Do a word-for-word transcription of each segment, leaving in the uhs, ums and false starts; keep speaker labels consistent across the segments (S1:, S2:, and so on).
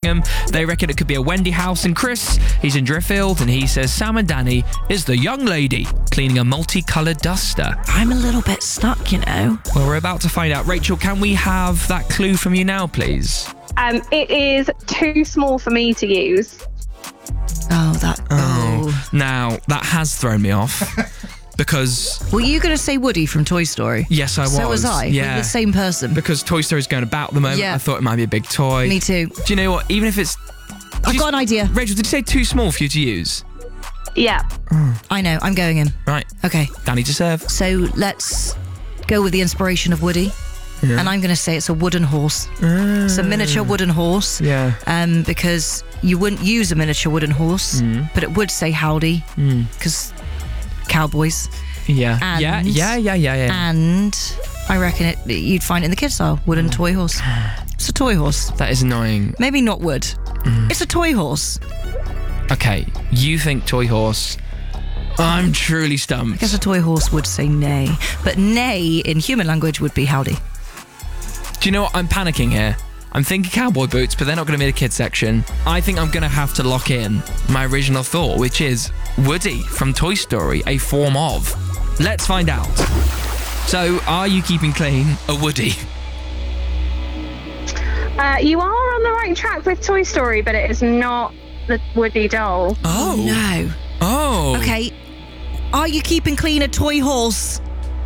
S1: Birmingham. They reckon it could be a Wendy house. And Chris, he's in Driffield, and he says Sam and Danny is the young lady cleaning a multicoloured duster.
S2: I'm a little bit stuck, you know.
S1: Well, we're about to find out. Rachel, can we have that clue from you now, please?
S3: Um, it is too small for me to use.
S2: Oh, that...
S1: Oh.
S2: oh.
S1: Now, that has thrown me off. Because...
S2: Were you going to say Woody from Toy Story?
S1: Yes, I was.
S2: So was I.
S1: Yeah.
S2: We're the same person.
S1: Because Toy Story's going about at the moment.
S2: Yeah.
S1: I thought it might be a big toy.
S2: Me too.
S1: Do you know what? Even if it's...
S2: I've got an idea.
S1: Rachel, did you say too small for you to use?
S3: Yeah.
S2: I know. I'm going in.
S1: Right.
S2: Okay.
S1: Danny to serve.
S2: So let's go with the inspiration of Woody.
S1: Yeah.
S2: And I'm going to say it's a wooden horse.
S1: Mm.
S2: It's a miniature wooden horse.
S1: Yeah.
S2: Um, because you wouldn't use a miniature wooden horse,
S1: Mm.
S2: but it would say howdy because cowboys.
S1: Yeah.
S2: And-
S1: yeah. Yeah. Yeah. Yeah. Yeah.
S2: And I reckon it you'd find it in the kids' aisle. Wooden toy horse. It's a toy horse.
S1: That is annoying.
S2: Maybe not wood. It's a toy horse.
S1: Okay. You think toy horse. I'm truly
S2: I
S1: stumped.
S2: guess a toy horse would say neigh, but neigh in human language would be howdy.
S1: Do you know what? I'm panicking here. I'm thinking cowboy boots, but they're not going to be the kids section. I think I'm going to have to lock in my original thought, which is Woody from Toy Story, a form of. Let's find out. So, are you keeping clean a Woody?
S3: Uh, you are on the right track with Toy Story, but it is not the Woody doll.
S1: Oh.
S2: No.
S1: Oh.
S2: Okay. Are you keeping clean a toy horse?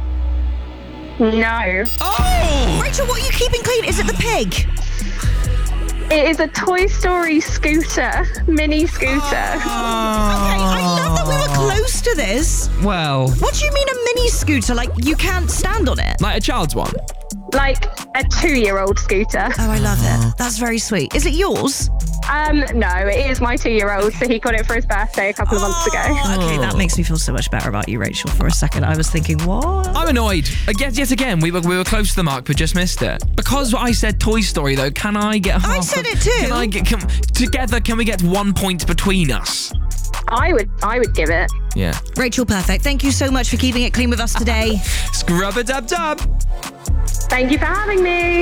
S3: No.
S1: Oh!
S2: Rachel, what are you keeping clean? Is it the pig?
S3: It is a Toy Story scooter, mini scooter.
S2: Okay, I love that we were close to this.
S1: Well,
S2: What do you mean a mini scooter? Like you can't stand on it?
S1: like a child's one.
S3: Like a two-year-old scooter.
S2: Oh, I love it. That's very sweet. Is it yours?
S3: Um, no, it is my two-year-old, so he got it for his birthday a couple of months ago.
S2: Okay, that makes me feel so much better about you, Rachel. For a second, I was thinking, what?
S1: I'm annoyed. Again, yet again, we were we were close to the mark, but just missed it. Because I said Toy Story, though, can I get half?
S2: I said
S1: a-
S2: it too.
S1: Can I get can, together? Can we get one point between us?
S3: I would, I would give it.
S1: Yeah.
S2: Rachel, perfect. Thank you so much for keeping it clean with us today.
S1: Scrub a dub dub.
S3: Thank you for having me.